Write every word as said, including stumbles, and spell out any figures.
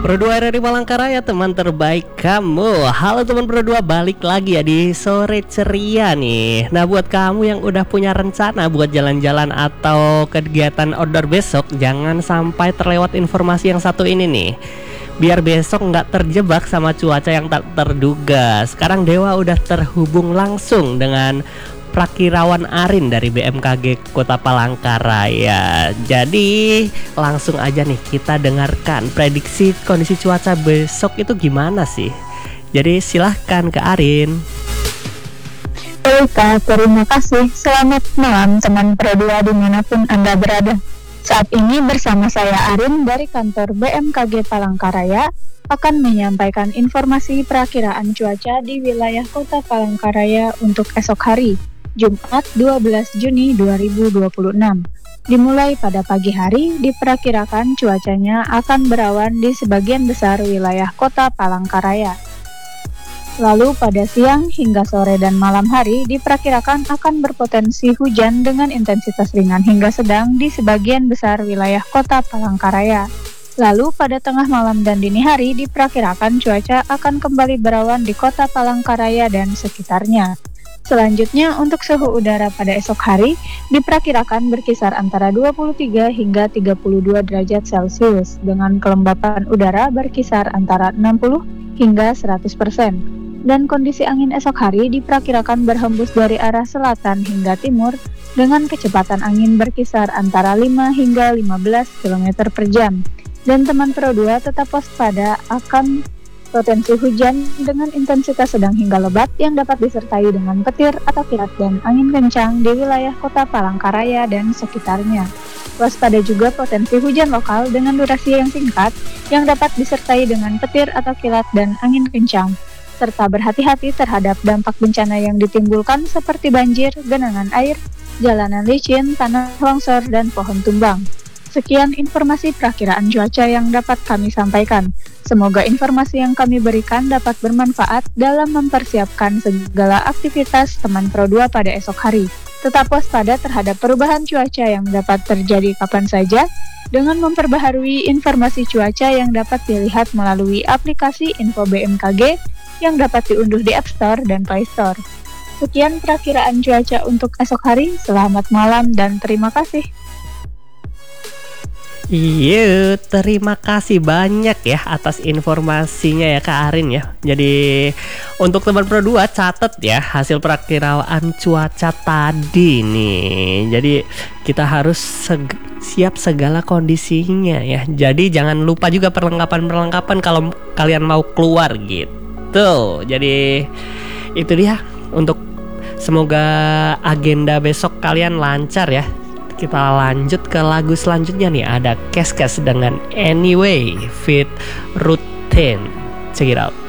Pro dua R R I Palangkaraya, teman terbaik kamu. Halo teman Pro dua, balik lagi ya di sore ceria nih. Nah, buat kamu yang udah punya rencana buat jalan-jalan atau kegiatan outdoor besok, jangan sampai terlewat informasi yang satu ini nih, biar besok nggak terjebak sama cuaca yang tak terduga. Sekarang Dewa udah terhubung langsung dengan Prakirawan Arin dari B M K G Kota Palangkaraya. Jadi langsung aja nih kita dengarkan prediksi kondisi cuaca besok itu gimana sih. Jadi silahkan ke Arin. Baik Kak, terima kasih. Selamat malam teman Pro dua dimanapun Anda berada. Saat ini bersama saya Arin dari kantor B M K G Palangkaraya akan menyampaikan informasi perakiraan cuaca di wilayah Kota Palangkaraya untuk esok hari, Jumat dua belas Juni dua ribu dua puluh enam. Dimulai pada pagi hari, diperkirakan cuacanya akan berawan di sebagian besar wilayah Kota Palangkaraya. Lalu pada siang hingga sore dan malam hari diperkirakan akan berpotensi hujan dengan intensitas ringan hingga sedang di sebagian besar wilayah Kota Palangkaraya. Lalu pada tengah malam dan dini hari diperkirakan cuaca akan kembali berawan di Kota Palangkaraya dan sekitarnya. Selanjutnya untuk suhu udara pada esok hari diperkirakan berkisar antara dua puluh tiga hingga tiga puluh dua derajat Celcius dengan kelembapan udara berkisar antara enam puluh hingga seratus persen. Dan kondisi angin esok hari diperkirakan berhembus dari arah selatan hingga timur dengan kecepatan angin berkisar antara lima hingga lima belas kilometer per jam. Dan teman Pro dua tetap waspada akan potensi hujan dengan intensitas sedang hingga lebat yang dapat disertai dengan petir atau kilat dan angin kencang di wilayah Kota Palangkaraya dan sekitarnya. Waspada juga potensi hujan lokal dengan durasi yang singkat yang dapat disertai dengan petir atau kilat dan angin kencang. Serta berhati-hati terhadap dampak bencana yang ditimbulkan seperti banjir, genangan air, jalanan licin, tanah longsor, dan pohon tumbang. Sekian informasi perakiraan cuaca yang dapat kami sampaikan. Semoga informasi yang kami berikan dapat bermanfaat dalam mempersiapkan segala aktivitas teman Pro dua pada esok hari. Tetap waspada terhadap perubahan cuaca yang dapat terjadi kapan saja dengan memperbaharui informasi cuaca yang dapat dilihat melalui aplikasi Info B M K G yang dapat diunduh di App Store dan Play Store. Sekian perakiraan cuaca untuk esok hari. Selamat malam dan terima kasih. Iya, terima kasih banyak ya atas informasinya ya Kak Arin ya. Jadi untuk teman Pro dua catat ya hasil perakiraan cuaca tadi nih. Jadi kita harus seg- siap segala kondisinya ya. Jadi jangan lupa juga perlengkapan-perlengkapan kalau kalian mau keluar gitu. Jadi itu dia, untuk semoga agenda besok kalian lancar ya. Kita lanjut ke lagu selanjutnya nih, ada Kes Kes dengan Anyway feat. Routine. Check it out.